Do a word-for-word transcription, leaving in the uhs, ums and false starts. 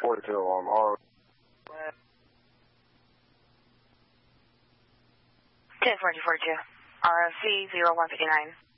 forty-two on R. ten forty forty-two. R F C zero one fifty-nine.